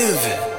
Sylvain.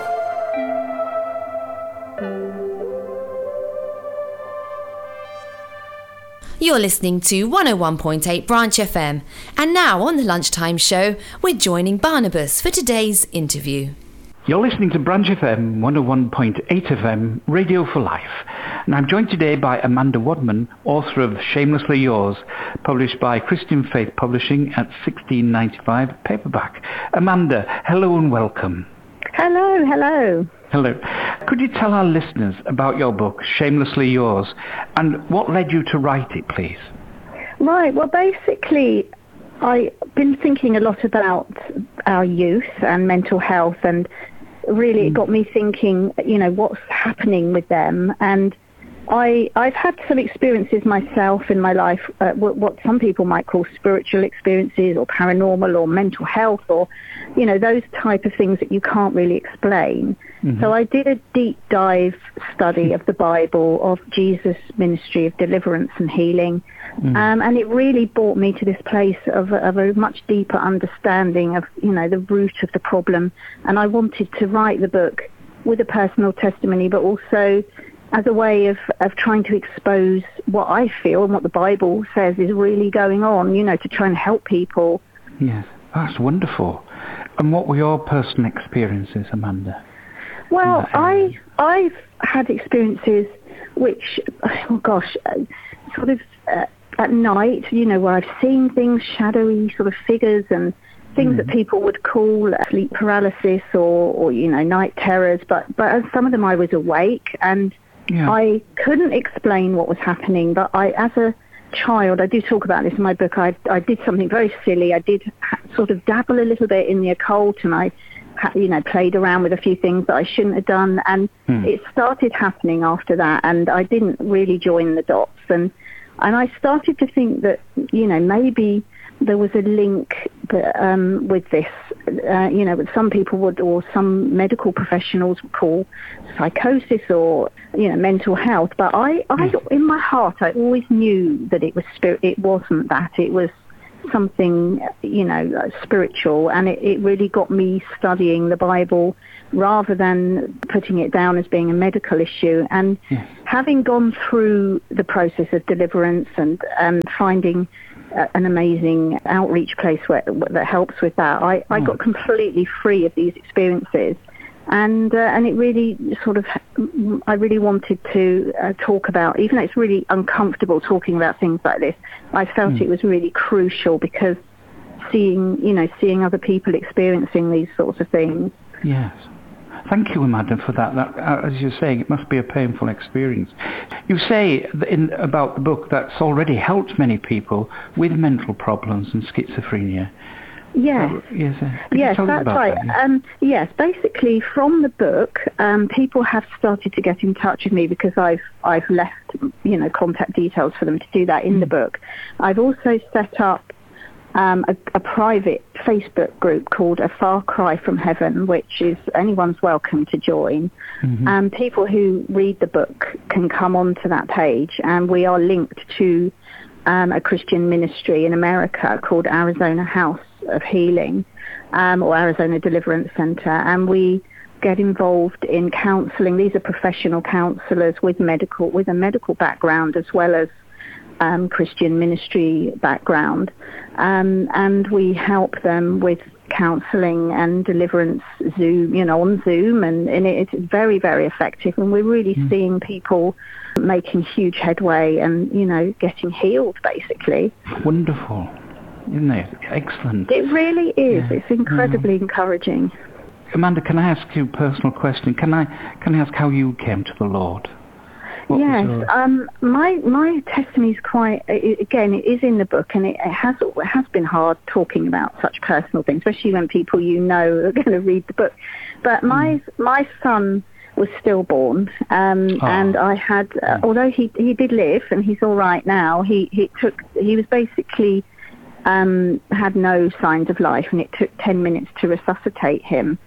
You're listening to 101.8 Branch FM. And now on the Lunchtime Show, we're joining Barnabas for today's interview. You're listening to Branch FM 101.8 FM, Radio for Life. And I'm joined today by Amanda Wadman, author of Shamelessly Yours, published by Christian Faith Publishing at $16.95 paperback. Amanda, hello and welcome. Hello. Hello. Could you tell our listeners about your book, Shamelessly Yours, and what led you to write it, please? Right, well, basically, I've been thinking a lot about our youth and mental health, and really it got me thinking, what's happening with them. And I've had some experiences myself in my life, what some people might call spiritual experiences or paranormal or mental health or, those type of things that you can't really explain. Mm-hmm. So I did a deep dive study of the Bible, of Jesus' ministry of deliverance and healing. Mm-hmm. And it really brought me to this place of a much deeper understanding of, the root of the problem. And I wanted to write the book with a personal testimony, but also as a way of trying to expose what I feel and what the Bible says is really going on, to try and help people. Yes, that's wonderful. And what were your personal experiences, Amanda? Well, I've had experiences which, sort of at night, where I've seen things, shadowy sort of figures and things that people would call sleep paralysis or night terrors. But some of them I was awake and I couldn't explain what was happening. But as a child, I do talk about this in my book, I did something very silly. I did sort of dabble a little bit in the occult, and I played around with a few things that I shouldn't have done, and it started happening after that, and I didn't really join the dots, and I started to think that maybe there was a link with this, what some people would, or some medical professionals would call psychosis or mental health. But I in my heart, I always knew that it was spirit. It wasn't that. It was something spiritual, and it really got me studying the Bible rather than putting it down as being a medical issue. And having gone through the process of deliverance and finding an amazing outreach place that helps with that, I got completely free of these experiences. And it really I really wanted to talk about, even though it's really uncomfortable talking about things like this, I felt it was really crucial, because seeing other people experiencing these sorts of things. Yes. Thank you, Amanda, for that. As you're saying, it must be a painful experience. You say about the book that's already helped many people with mental problems and schizophrenia. Yes, yes, that's right. Yes, basically from the book, people have started to get in touch with me because I've left contact details for them to do that in the book. I've also set up a private Facebook group called A Far Cry from Heaven, which is anyone's welcome to join. Mm-hmm. People who read the book can come onto that page, and we are linked to a Christian ministry in America called Arizona House of Healing, or Arizona Deliverance Center, and we get involved in counseling. These are professional counselors with a medical background as well as Christian ministry background, and we help them with counseling and deliverance on Zoom, and it's very, very effective, and we're really seeing people making huge headway and getting healed, basically. Wonderful, isn't it? Excellent. It really is. It's incredibly encouraging. Amanda, can I ask you a personal question? Can I ask how you came to the Lord? Yes, my testimony is quite, again, it is in the book, and it has been hard talking about such personal things, especially when people are going to read the book. But my son was stillborn, and I had, although he did live and he's all right now, he was basically had no signs of life, and it took 10 minutes to resuscitate him.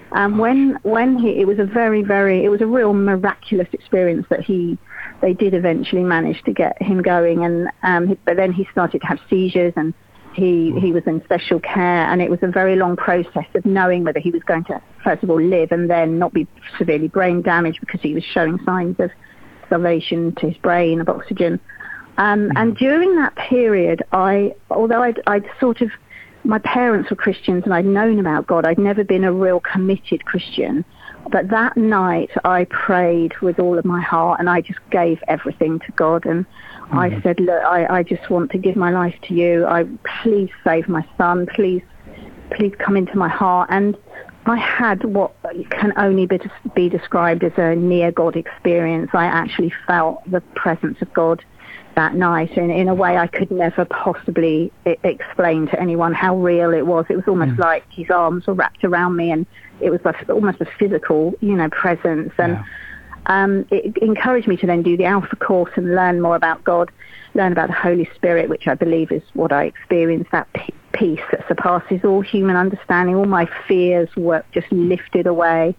It was a real miraculous experience that they did eventually manage to get him going, and but then he started to have seizures, and He was in special care, and it was a very long process of knowing whether he was going to, first of all, live and then not be severely brain damaged, because he was showing signs of starvation to his brain, of oxygen. And during that period, although I'd sort of, my parents were Christians and I'd known about God, I'd never been a real committed Christian. But that night I prayed with all of my heart, and I just gave everything to God. And I said, look, I just want to give my life to you. Please save my son. Please come into my heart. And I had what can only be described as a near God experience. I actually felt the presence of God that night in a way I could never possibly explain to anyone how real it was. It was almost like his arms were wrapped around me, and it was like almost a physical, presence. And it encouraged me to then do the Alpha course and learn more about God, learn about the Holy Spirit, which I believe is what I experienced, that peace that surpasses all human understanding. All my fears were just lifted away.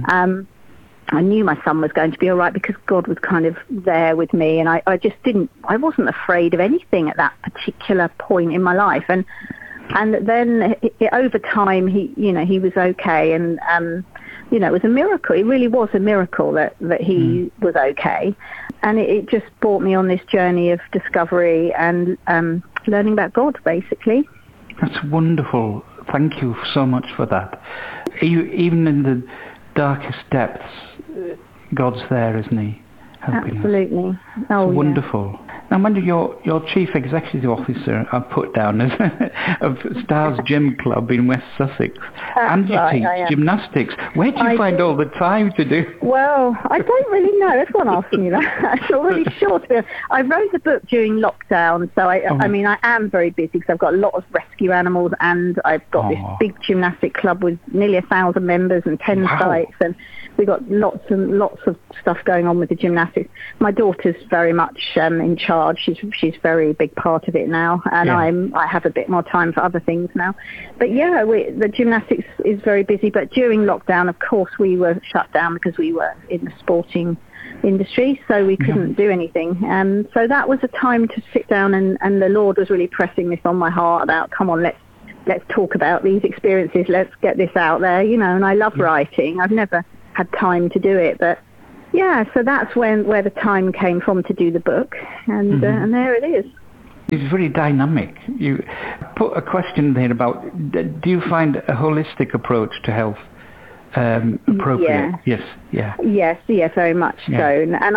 I knew my son was going to be all right because God was kind of there with me, and I wasn't afraid of anything at that particular point in my life. And then over time, he was okay, and it was a miracle. It really was a miracle that he was okay, and it just brought me on this journey of discovery and learning about God, basically. That's wonderful. Thank you so much for that. Even in the darkest depths, God's there, isn't he? Absolutely. Oh, wonderful. Yeah. Now, Amanda, your chief executive officer, I've put down as of Stars Gym Club in West Sussex, and you teach gymnastics. Where do you find all the time to do? Well, I don't really know. Everyone asks me that. I'm not really sure. I wrote the book during lockdown, so I mean, I am very busy because I've got a lot of rescue animals, and I've got this big gymnastic club with nearly 1,000 members and 10 sites, and we've got lots and lots of stuff going on with the gymnastics. My daughter's very much in charge. She's very big part of it now, and I have a bit more time for other things now. But the gymnastics is very busy. But during lockdown, of course, we were shut down because we were in the sporting industry, so we couldn't do anything. So that was a time to sit down, and the Lord was really pressing this on my heart about, come on, let's talk about these experiences. Let's get this out there, And I love writing. I've never had time to do it, but so that's where the time came from to do the book, and there it is. It's very dynamic. You put a question there about, do you find a holistic approach to health appropriate? Yes, very much so. And